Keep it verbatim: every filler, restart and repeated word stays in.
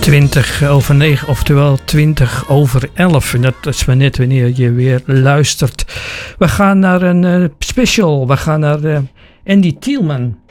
twintig over negen, oftewel twintig over elf. En dat is maar net wanneer je weer luistert. We gaan naar een uh, special. We gaan naar uh, Andy Tielman.